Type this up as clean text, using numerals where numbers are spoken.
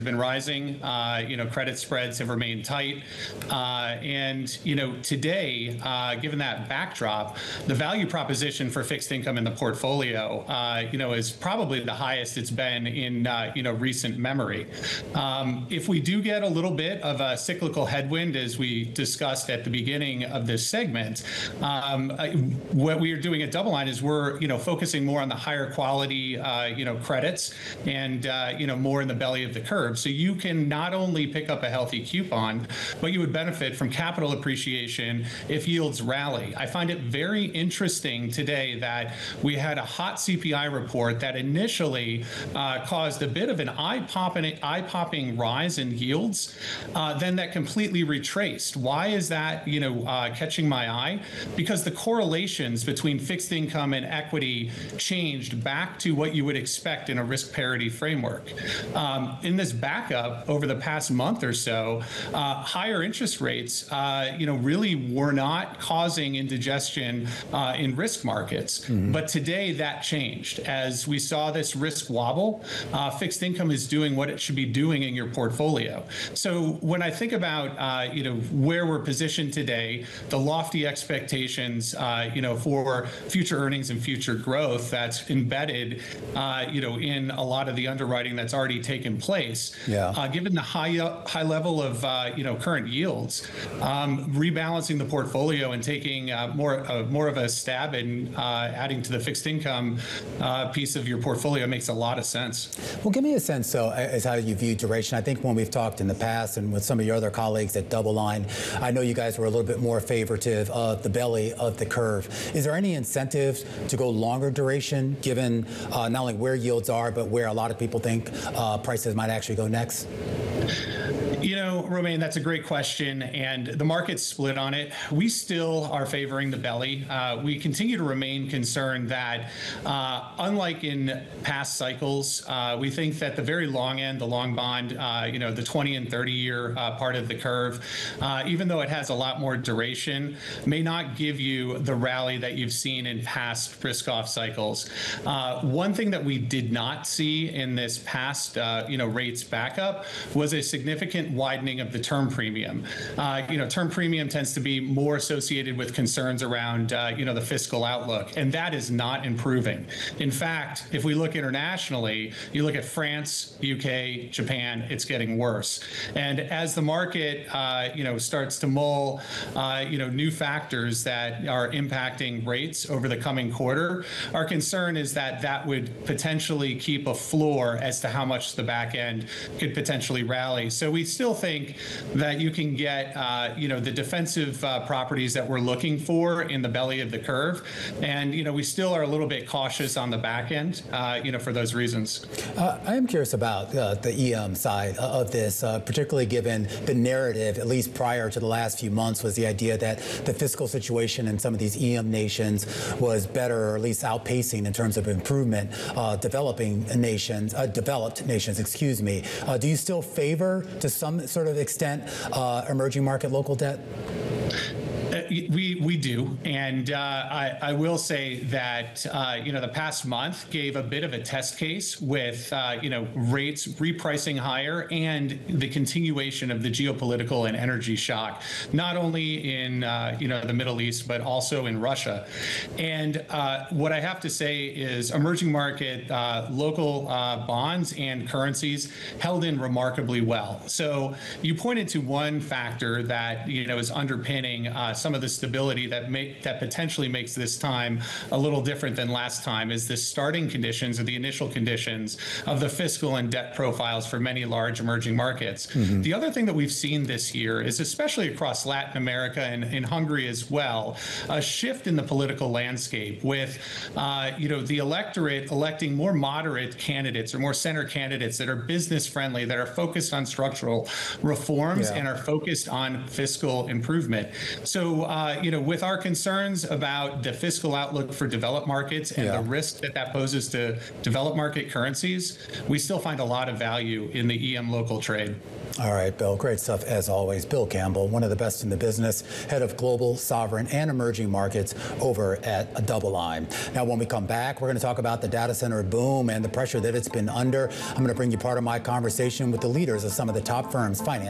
been rising. Credit spreads have remained tight. And today, given that backdrop, the value proposition for fixed income in the portfolio, is probably the highest it's been in, recent memory. If we do get a little bit of a cyclical headwind, as we discussed at the beginning of this segment, what we are doing at DoubleLine is we're, focusing more on the higher quality, credits and, more in the belly of the curve. So you can not only pick up a healthy coupon, but you would benefit from capital appreciation if yields rally. I find it very interesting today that we had a hot CPI report that initially caused a bit of an eye-popping rise in yields, then that completely retraced. Why is that, catching my eye? Because the correlations between fixed income and equity changed back to what you would expect in a risk parity framework. In this backup over the past month or so, higher interest rates, really were not causing indigestion in risk markets. Mm-hmm. But today that changed. As we saw this risk wobble, fixed income is doing what it should be doing in your portfolio. So when I think about, where we're positioned today, the lofty expectations, for future earnings and future growth that's embedded, in a lot of the underwriting that's already taken place. Yeah. Given the high level of current yields, rebalancing the portfolio and taking more of a stab in adding to the fixed income piece of your portfolio makes a lot of sense. Well, give me a sense, though, as how you view duration. I think when we've talked in the past and with some of your other colleagues at DoubleLine, I know you guys were a little bit more favoritive of the belly of the curve. Is there any incentives to go longer duration, given not only where yields are, but where a lot of people think prices might actually go next? Romain, that's a great question, and the market's split on it. We still are favoring the belly. We continue to remain concerned that, unlike in past cycles, we think that the very long end, the long bond, the 20 and 30-year part of the curve, even though it has a lot more duration, may not give you the rally that you've seen in past risk-off cycles. One thing that we did not see in this past, rates backup was a significant widening of the term premium. Term premium tends to be more associated with concerns around, the fiscal outlook, and that is not improving. In fact, if we look internationally, you look at France, UK, Japan, it's getting worse. And as the market, starts to mull, new factors that are impacting rates over the coming quarter, our concern is that that would potentially keep a floor as to how much the back end could potentially rally. So we still think that you can get, the defensive properties that we're looking for in the belly of the curve. And, we still are a little bit cautious on the back end, for those reasons. I am curious about the EM side of this, particularly given the narrative, at least prior to the last few months, was the idea that the fiscal situation in some of these EM nations was better, or at least outpacing in terms of improvement, developed nations, excuse me. Do you still favor, to some sort of extent, emerging market local debt? We do, and I will say that the past month gave a bit of a test case with rates repricing higher and the continuation of the geopolitical and energy shock, not only in the Middle East but also in Russia. And what I have to say is emerging market local bonds and currencies held in remarkably well. So you pointed to one factor that is underpinning some of the stability that potentially makes this time a little different than last time, is the starting conditions or the initial conditions of the fiscal and debt profiles for many large emerging markets. Mm-hmm. The other thing that we've seen this year is, especially across Latin America and in Hungary as well, a shift in the political landscape with the electorate electing more moderate candidates or more center candidates that are business friendly, that are focused on structural reforms and are focused on fiscal improvement. So with our concerns about the fiscal outlook for developed markets and the risk that poses to developed market currencies, we still find a lot of value in the EM local trade. All right, Bill, great stuff as always. Bill Campbell, one of the best in the business, head of global, sovereign, and emerging markets over at DoubleLine. Now, when we come back, we're going to talk about the data center boom and the pressure that it's been under. I'm going to bring you part of my conversation with the leaders of some of the top firms, finance